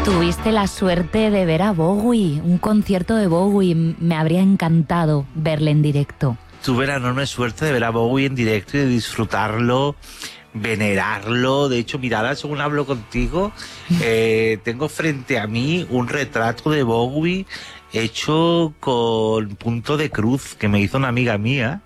Tuviste la suerte de ver a Bowie, un concierto de Bowie. Me habría encantado verle en directo. Tuve la enorme suerte de ver a Bowie en directo y de disfrutarlo, venerarlo. De hecho, mirada, según hablo contigo, tengo frente a mí un retrato de Bowie hecho con punto de cruz que me hizo una amiga mía.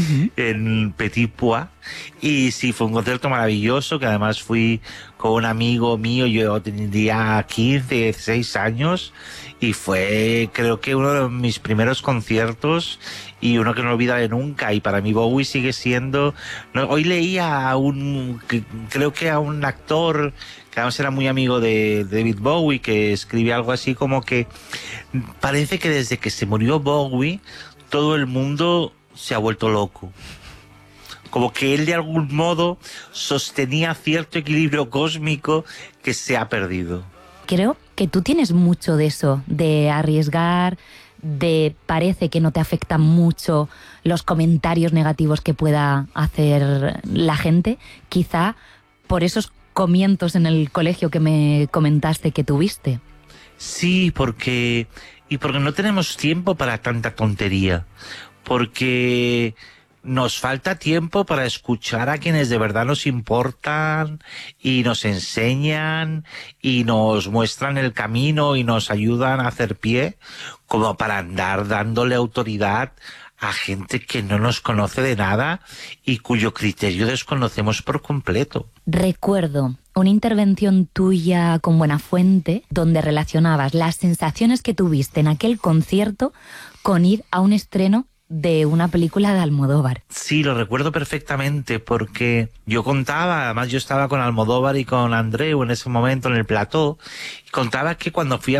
En Petit Pois, y sí, fue un concierto maravilloso, que además fui con un amigo mío. Yo tendría 15, 16 años, y fue, creo que uno de mis primeros conciertos y uno que no olvidaré nunca. Y para mí Bowie sigue siendo... hoy leía creo que a un actor que además era muy amigo de David Bowie, que escribía algo así como que parece que desde que se murió Bowie todo el mundo se ha vuelto loco. Como que él de algún modo sostenía cierto equilibrio cósmico que se ha perdido. Creo que tú tienes mucho de eso, de arriesgar, parece que no te afectan mucho los comentarios negativos que pueda hacer la gente, quizá por esos comienzos en el colegio que me comentaste que tuviste. Sí, porque no tenemos tiempo para tanta tontería. Porque nos falta tiempo para escuchar a quienes de verdad nos importan y nos enseñan y nos muestran el camino y nos ayudan a hacer pie, como para andar dándole autoridad a gente que no nos conoce de nada y cuyo criterio desconocemos por completo. Recuerdo una intervención tuya con Buenafuente donde relacionabas las sensaciones que tuviste en aquel concierto con ir a un estreno de una película de Almodóvar. Sí, lo recuerdo perfectamente, porque yo contaba, además yo estaba con Almodóvar y con Andreu en ese momento en el plató, y contaba que cuando fui a